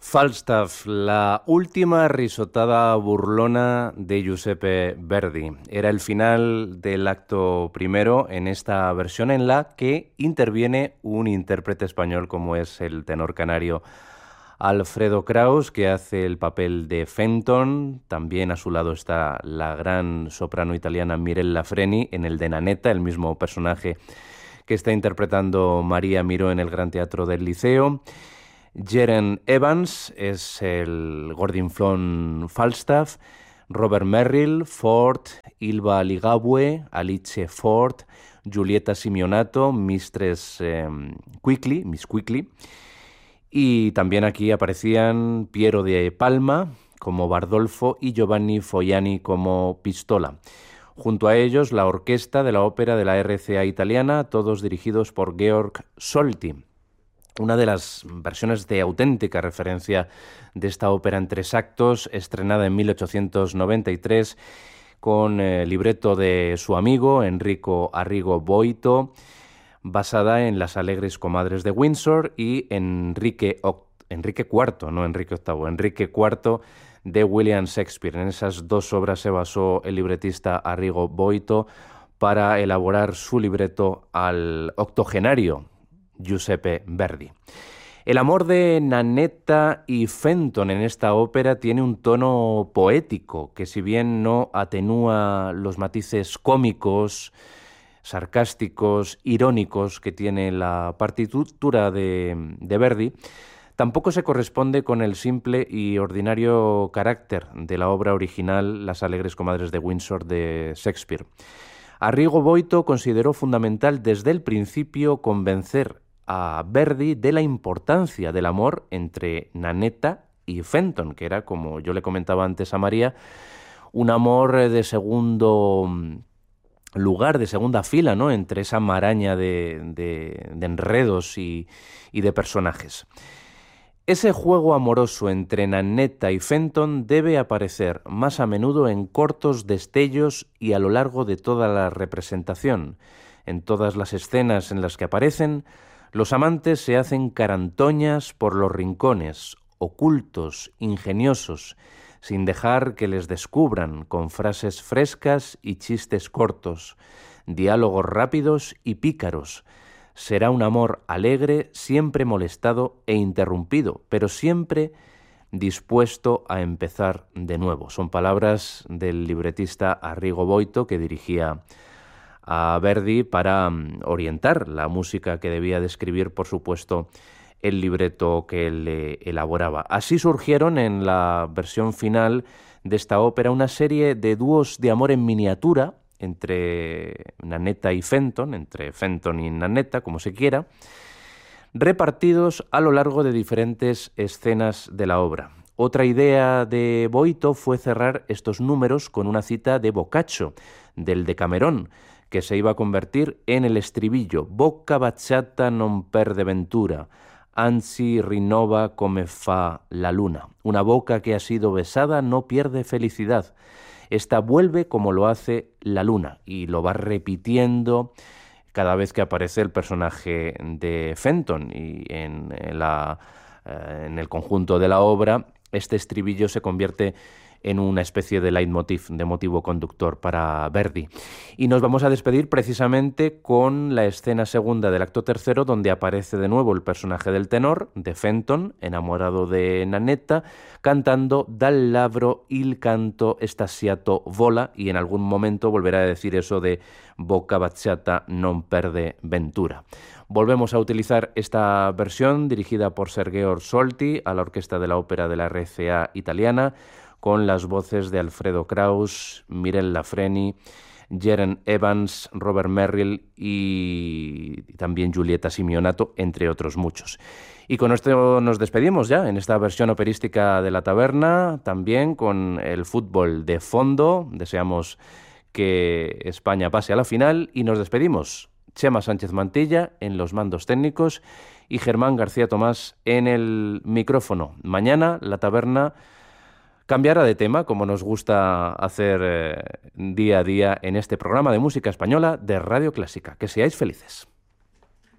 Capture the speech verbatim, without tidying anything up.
Falstaff, la última risotada burlona de Giuseppe Verdi. Era el final del acto primero en esta versión en la que interviene un intérprete español como es el tenor canario Alfredo Kraus, que hace el papel de Fenton. También a su lado está la gran soprano italiana Mirella Freni en el de Nannetta, el mismo personaje que está interpretando María Miró en el Gran Teatro del Liceo. Jeren Evans es el gordinflón Falstaff, Robert Merrill, Ford, Ilva Ligabue, Alice Ford, Giulietta Simeonato, Mistress eh, Quickly, Miss Quickly, y también aquí aparecían Piero de Palma como Bardolfo y Giovanni Fogliani como Pistola. Junto a ellos la orquesta de la ópera de la R C A italiana, todos dirigidos por Georg Solti. Una de las versiones de auténtica referencia de esta ópera en tres actos, estrenada en mil ochocientos noventa y tres, con el libreto de su amigo Enrico Arrigo Boito, basada en Las alegres comadres de Windsor y Enrique, Enrique cuarto, no Enrique octavo, Enrique cuarto de William Shakespeare. En esas dos obras se basó el libretista Arrigo Boito para elaborar su libreto al octogenario Giuseppe Verdi. El amor de Nannetta y Fenton en esta ópera tiene un tono poético que, si bien no atenúa los matices cómicos, sarcásticos, irónicos que tiene la partitura de, de Verdi, tampoco se corresponde con el simple y ordinario carácter de la obra original Las alegres comadres de Windsor de Shakespeare. Arrigo Boito consideró fundamental desde el principio convencer a Verdi de la importancia del amor entre Nannetta y Fenton, que era, como yo le comentaba antes a María, un amor de segundo lugar, de segunda fila, ¿no?, entre esa maraña de, de, de enredos y, y de personajes. Ese juego amoroso entre Nannetta y Fenton debe aparecer más a menudo en cortos destellos y a lo largo de toda la representación. En todas las escenas en las que aparecen, los amantes se hacen carantoñas por los rincones, ocultos, ingeniosos, sin dejar que les descubran, con frases frescas y chistes cortos, diálogos rápidos y pícaros. Será un amor alegre, siempre molestado e interrumpido, pero siempre dispuesto a empezar de nuevo. Son palabras del libretista Arrigo Boito, que dirigía a Verdi para orientar la música que debía describir, por supuesto, el libreto que él elaboraba. Así surgieron en la versión final de esta ópera una serie de dúos de amor en miniatura entre Nannetta y Fenton, entre Fenton y Nannetta, como se quiera, repartidos a lo largo de diferentes escenas de la obra. Otra idea de Boito fue cerrar estos números con una cita de Boccaccio, del Decamerón, que se iba a convertir en el estribillo: «Bocca baciata non perde ventura, anzi rinnova come fa la luna». Una boca que ha sido besada no pierde felicidad. Esta vuelve como lo hace la luna, y lo va repitiendo cada vez que aparece el personaje de Fenton, y en, la, en el conjunto de la obra este estribillo se convierte en una especie de leitmotiv, de motivo conductor para Verdi. Y nos vamos a despedir precisamente con la escena segunda del acto tercero, donde aparece de nuevo el personaje del tenor, de Fenton, enamorado de Nannetta, cantando «Dal labbro il canto estasiato vola», y en algún momento volverá a decir eso de «Bocca baciata non perde ventura». Volvemos a utilizar esta versión dirigida por Georg Solti a la orquesta de la ópera de la R C A italiana, con las voces de Alfredo Kraus, Mirella Freni, Jeren Evans, Robert Merrill y también Giulietta Simeonato, entre otros muchos. Y con esto nos despedimos ya en esta versión operística de La Taberna, también con el fútbol de fondo. Deseamos que España pase a la final y nos despedimos. Chema Sánchez Mantilla en los mandos técnicos y Germán García Tomás en el micrófono. Mañana La Taberna cambiará de tema, como nos gusta hacer eh, día a día en este programa de música española de Radio Clásica. Que seáis felices.